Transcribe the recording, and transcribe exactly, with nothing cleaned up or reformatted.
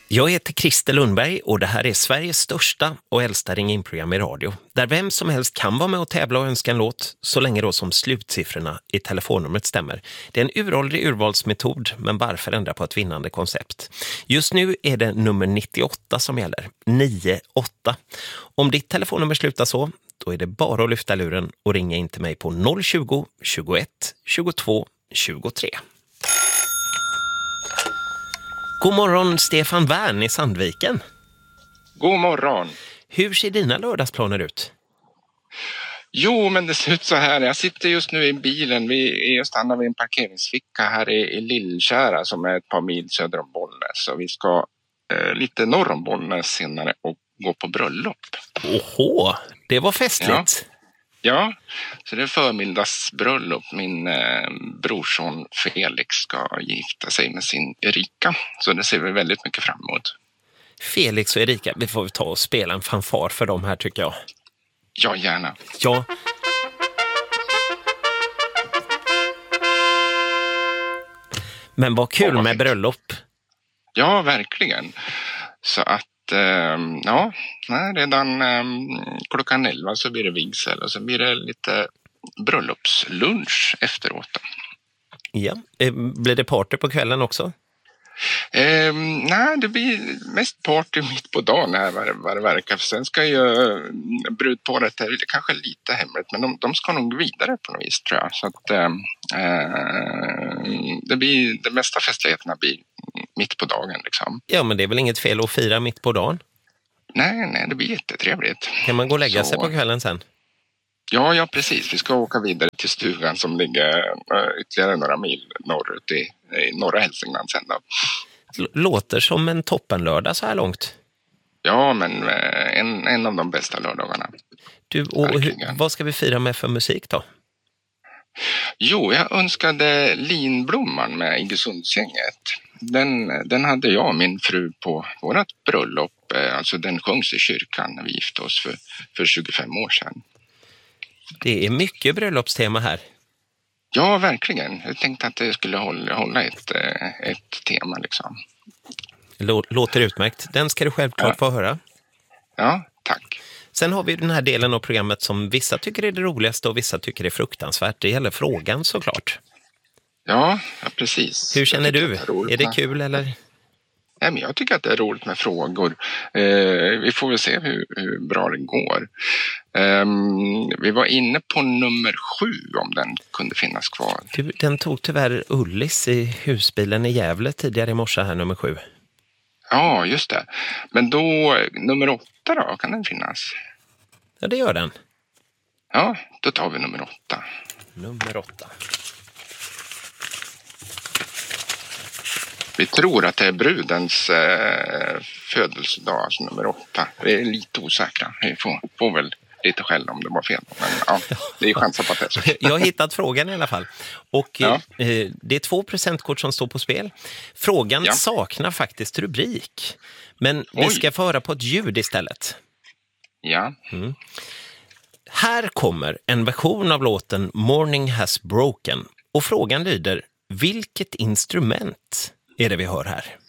Jag heter Christer Lundberg och det här är Sveriges största och äldsta ring-in-program i radio. Där vem som helst kan vara med och tävla och önska en låt så länge då som slutsiffrorna i telefonnumret stämmer. Det är en uråldrig urvalsmetod, men varför ändra på ett vinnande koncept? Just nu är det nummer nittioåtta som gäller, nio åtta. Om ditt telefonnummer slutar så, då är det bara att lyfta luren och ringa in till mig på noll tjugo, tjugoett, tjugotvå, tjugotre. God morgon Stefan Wern i Sandviken. God morgon. Hur ser dina lördagsplaner ut? Jo, men det ser ut så här. Jag sitter just nu i bilen. Vi är stannar vid en parkeringsficka här i, i Lillkära som är ett par mil söder om Bollnäs. Så vi ska eh, lite norr om Bollnäs senare och gå på bröllop. Åhå, det var festligt. Ja. Ja, så det är förmiddagsbröllop. Min eh, brorson Felix ska gifta sig med sin Erika. Så det ser vi väldigt mycket fram emot. Felix och Erika, vi får ta och spela en fanfar för dem här tycker jag. Ja, gärna. Ja. Men vad kul ja, med bröllop. Ja, verkligen. Så att ja, redan klockan elva så blir det vigsel och så blir det lite bröllopslunch efteråt. Ja, blir det party på kvällen också? Eh, nej, det blir mest party mitt på dagen här vad, vad det verkar. Sen ska ju brudparet, det är kanske lite hemligt, men de, de ska nog vidare på något vis tror jag. Så att eh, det blir, de mesta festligheterna blir mitt på dagen liksom. Ja, men det är väl inget fel att fira mitt på dagen? Nej, nej, det blir jättetrevligt. Kan man gå och lägga så... sig på kvällen sen? Ja, ja, precis. Vi ska åka vidare till stugan som ligger ytterligare några mil norrut i, i norra Hälsingland sen då. Låter som en toppenlördag så här långt. Ja, men en, en av de bästa lördagarna. Du, och hur, vad ska vi fira med för musik då? Jo, jag önskade Linblomman med Iggesundsgänget. Den, den hade jag och min fru på vårat bröllop. Alltså den sjöngs i kyrkan när vi gifte oss för, för tjugofem år sedan. Det är mycket bröllopstema här. Ja, verkligen. Jag tänkte att det skulle hålla, hålla ett, ett tema liksom. Låter utmärkt. Den ska du självklart ja. få höra. Ja, tack. Sen har vi den här delen av programmet som vissa tycker är det roligaste och vissa tycker är fruktansvärt. Det gäller frågan såklart. Ja, ja precis. Hur känner du? Det är det kul eller? Nej, men jag tycker att det är roligt med frågor. Eh, vi får väl se hur, hur bra det går. Eh, vi var inne på nummer sju om den kunde finnas kvar. Du, den tog tyvärr Ullis i husbilen i Gävle tidigare i morse här, nummer sju. Ja, just det. Men då, nummer åtta då, kan den finnas? Ja, det gör den. Ja, då tar vi nummer åtta. Nummer åtta. Vi tror att det är brudens eh, födelsedag, alltså nummer åtta. Vi är lite osäkra. Vi får, får väl lite skäll om det var fel. Men ja, det är chanser på att det är så. Jag har hittat frågan i alla fall. Och ja. eh, det är två presentkort som står på spel. Frågan ja. saknar faktiskt rubrik. Men Oj. vi ska få höra på ett ljud istället. Ja. Mm. Här kommer en version av låten Morning Has Broken. Och frågan lyder, vilket instrument är det vi hör här?